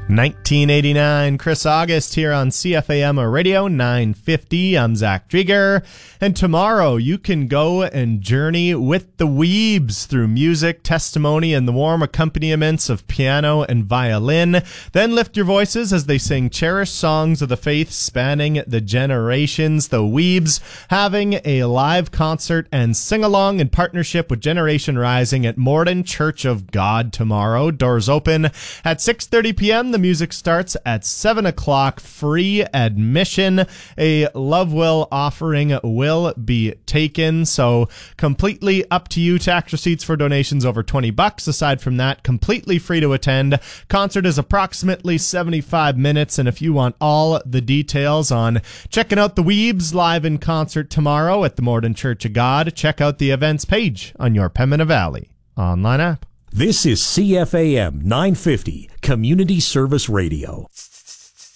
1989, Chris August here on CFAM Radio 950. I'm Zach Drieger, and tomorrow you can go and journey with the Weebs through music, testimony, and the warm accompaniments of piano and violin. Then lift your voices as they sing cherished songs of the faith spanning the generations. The Weebs having a live concert and sing-along in partnership with Generation Rising at Morden Church of God tomorrow. Doors open at 6:30 p.m. The music starts at 7 o'clock, free admission. A Love Will offering will be taken, so completely up to you. Tax receipts for donations over $20. Aside from that, completely free to attend. Concert is approximately 75 minutes, and if you want all the details on checking out the Weebs live in concert tomorrow at the Morden Church of God, check out the events page on your Pembina Valley online app. This is CFAM 950, Community Service Radio.